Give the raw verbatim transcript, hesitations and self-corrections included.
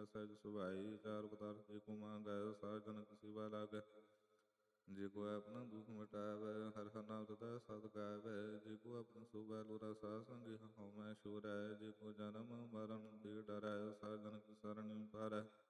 ਸਹਿਜ ਸੁਭਾਈ। ਚਾਰ ਪਦਾਰਥ ਜੇ ਕੋ ਮੰਗੈ ਸਾਰ ਜਨਕ ਸਿਵਾ ਲਾਗੈ। ਜੇ ਕੋ ਆਪਣਾ ਦੁਖ ਮਿਟਾਵੈ ਹਰਿ ਹਰਿ ਨਾਮ ਤਤੈ ਸਤ ਗਾਵੈ। ਜੇ ਕੋ ਆਪਣਾ ਸੁਭੈ ਲੋਰਾ ਸਾਧ ਸੰਗੀ ਹਉਮੈ ਛੁਰੈ। ਜੇ ਕੋ ਜਨਮ ਮਰਨ ਤੇ ਡਰੈ ਸਾਰ ਜਨਕ ਸਰਣਿ ਉਤਾਰੈ।